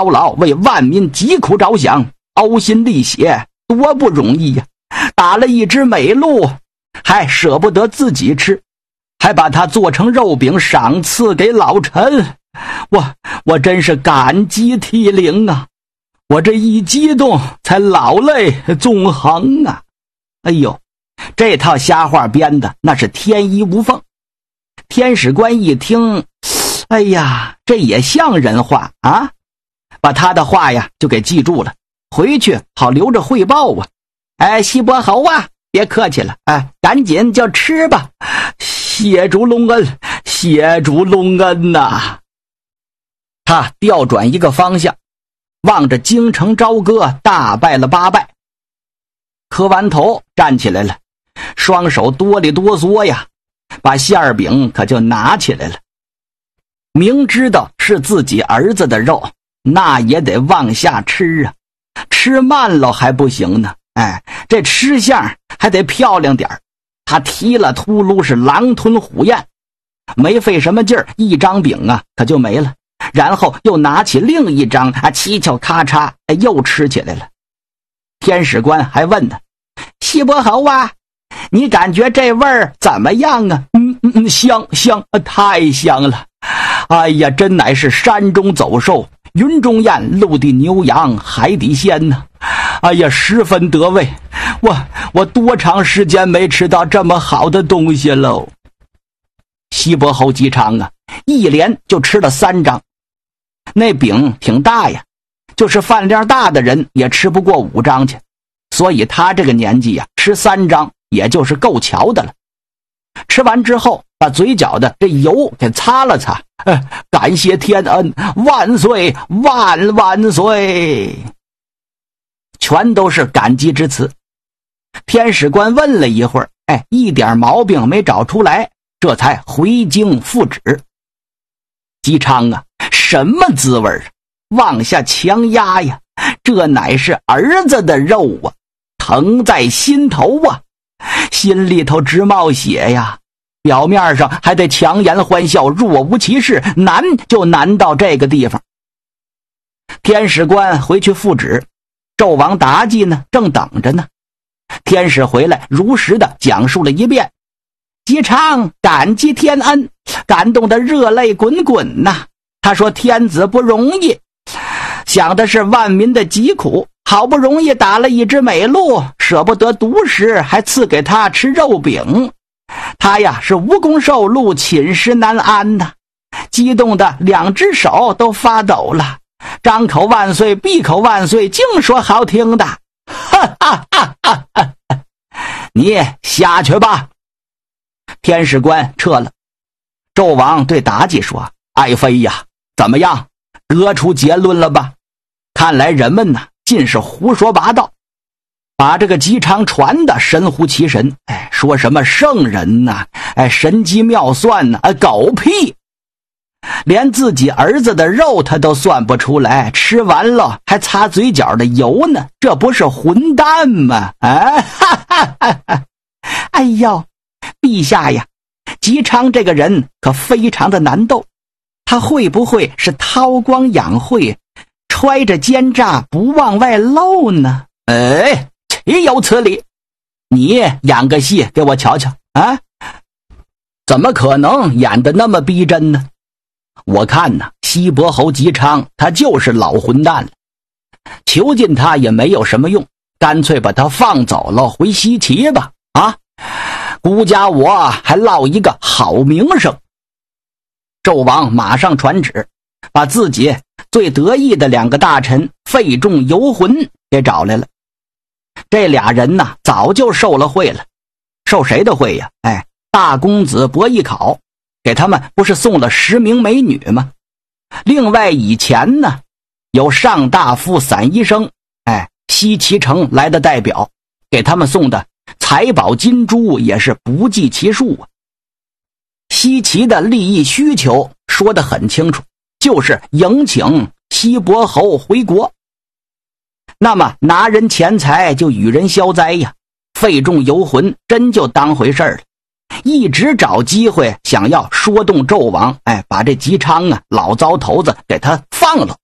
姥姥为万民疾苦着想，呕心沥血，多不容易呀！打了一只美鹿，还舍不得自己吃，还把它做成肉饼赏赐给老臣。我真是感激涕零啊！我这一激动才老泪纵横啊！哎呦，这套瞎话编的那是天衣无缝。天使官一听，哎呀，这也像人话啊，把他的话呀就给记住了，回去好留着汇报啊。西伯侯啊，别客气了，赶紧就吃吧，谢主隆恩，谢主隆恩呐！他调转一个方向，望着京城朝歌，大拜了8拜。磕完头站起来了，双手哆里哆嗦呀，把馅饼可就拿起来了。明知道是自己儿子的肉，那也得往下吃啊，吃慢了还不行呢。这吃相还得漂亮点儿。他提了秃噜是狼吞虎咽，没费什么劲儿，一张饼啊可就没了，然后又拿起另一张七巧咔嚓又吃起来了。天使官还问他：西伯侯啊，你感觉这味儿怎么样啊？香，太香了！哎呀，真乃是山中走兽，云中雁，陆地牛羊，海底鲜呢！哎呀，十分得味。我多长时间没吃到这么好的东西喽？西伯侯姬昌啊，一连就吃了3张。那饼挺大呀，就是饭量大的人也吃不过5张去，所以他这个年纪呀，吃3张也就是够瞧的了。吃完之后，把嘴角的这油给擦了擦，感谢天恩，万岁万岁，全都是感激之词。天使官问了一会儿，一点毛病没找出来，这才回京复旨。姬昌啊，什么滋味啊？往下强压呀，这乃是儿子的肉啊，疼在心头啊，心里头直冒血呀。表面上还得强颜欢笑，若无其事，难就难到这个地方。天使官回去复旨，纣王妲己呢正等着呢。天使回来如实的讲述了一遍，姬昌感激天恩，感动得热泪滚滚呐。他说天子不容易，想的是万民的疾苦，好不容易打了一只美鹿，舍不得独食，还赐给他吃肉饼。他呀是无功受禄，寝食难安呐，激动的2只手都发抖了，张口万岁，闭口万岁，净说好听的。你下去吧。天使官撤了。纣王对妲己说：爱妃呀，怎么样，得出结论了吧？看来人们呢尽是胡说八道，把这个姬昌传的神乎其神，说什么圣人呐，神机妙算呐，狗屁！连自己儿子的肉他都算不出来，吃完了还擦嘴角的油呢，这不是混蛋吗？哎呦，陛下呀，姬昌这个人可非常的难斗，他会不会是韬光养晦，揣着奸诈不往外露呢？岂有此理！你演个戏给我瞧瞧啊！怎么可能演得那么逼真呢？我看呢，西伯侯姬昌他就是老混蛋了，囚禁他也没有什么用，干脆把他放走了，回西岐吧！孤家我还落一个好名声。纣王马上传旨，把自己最得意的2个大臣费仲、游魂给找来了。这俩人呢，早就受了贿了。受谁的贿呀？大公子伯邑考给他们不是送了10名美女吗？另外以前呢，有上大夫散宜生，西岐城来的代表，给他们送的财宝金珠也是不计其数啊。西岐的利益需求说得很清楚，就是迎请西伯侯回国。那么拿人钱财就与人消灾呀，费仲游魂真就当回事了，一直找机会想要说动纣王，把这姬昌啊老糟头子给他放了。